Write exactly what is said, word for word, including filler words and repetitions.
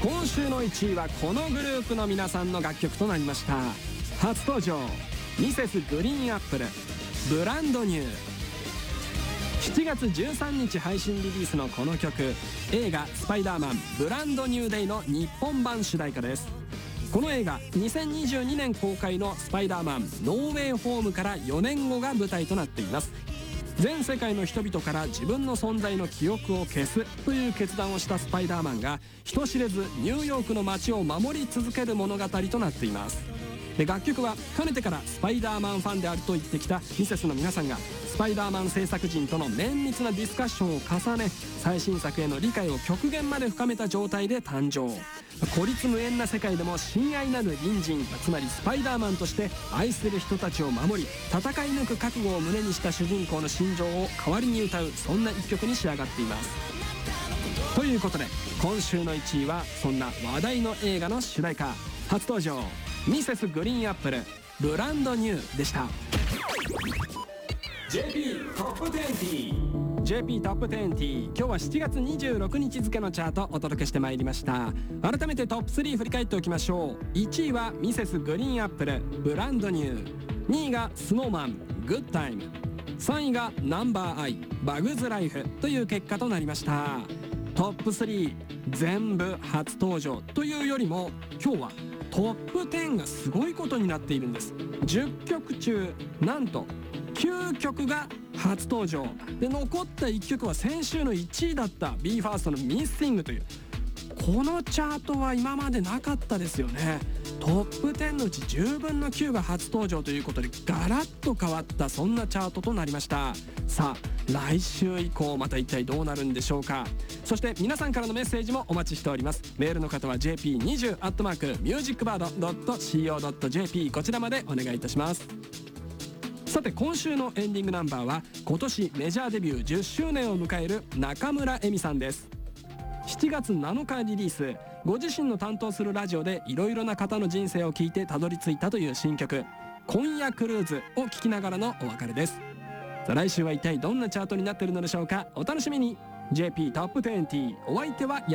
今週のいちいはこのグループの皆さんの楽曲となりました。初登場、ミセスグリーンアップル、ブランドニュー。しちがつじゅうさんにち配信リリースのこの曲、映画「スパイダーマンブランドニューデイ」の日本版主題歌です。この映画にせんにじゅうにねん公開の「スパイダーマンノーウェイホーム」からよねんごが舞台となっています。全世界の人々から自分の存在の記憶を消すという決断をしたスパイダーマンが人知れずニューヨークの街を守り続ける物語となっています。で楽曲はかねてからスパイダーマンファンであると言ってきたミセスの皆さんがスパイダーマン制作陣との綿密なディスカッションを重ね、最新作への理解を極限まで深めた状態で誕生。孤立無縁な世界でも親愛なる隣人、つまりスパイダーマンとして愛する人たちを守り戦い抜く覚悟を胸にした主人公の心情を代わりに歌う、そんな一曲に仕上がっています。ということで今週のいちいはそんな話題の映画の主題歌、初登場ミセスグリーンアップル、ブランドニューでした。 ジェーピー トップにじゅう ジェーピー トップにじゅう、今日はしちがつにじゅうろくにち付のチャートお届けしてまいりました。改めてトップスリー振り返っておきましょう。いちいはミセスグリーンアップル、ブランドニュー。にいがスノーマン、グッタイム。さんいがナンバーアイ、バグズライフという結果となりました。トップスリー全部初登場というよりも、今日はトップじゅうがすごいことになっているんです。じゅっきょく中なんときゅうきょくが初登場で、残ったいっきょくは先週のいちいだった ビーファースト のミスティングという、このチャートは今までなかったですよね。トップじゅうのうちじゅうぶんのきゅうが初登場ということでガラッと変わった、そんなチャートとなりました。さあ来週以降また一体どうなるんでしょうか。そして皆さんからのメッセージもお待ちしております。メールの方は ジェーピーにじゅう アットマークミュージックバード ドット シーオー ドット ジェーピー こちらまでお願いいたします。さて今週のエンディングナンバーは今年メジャーデビューじゅっしゅうねんを迎える中村恵美さんです。しちがつなのかリリース、ご自身の担当するラジオでいろいろな方の人生を聞いてたどり着いたという新曲「今夜クルーズ」を聴きながらのお別れです。さあ来週は一体どんなチャートになっているのでしょうか。お楽しみに。 ジェーピー トップにじゅう、お相手は